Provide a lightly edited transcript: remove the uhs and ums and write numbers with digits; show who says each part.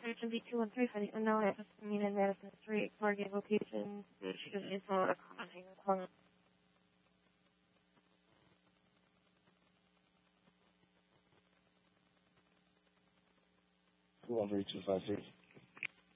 Speaker 1: Search MD213 for the unknown at Misdemeanor in Madison Street. Target location. She doesn't need someone to call.
Speaker 2: 213-253.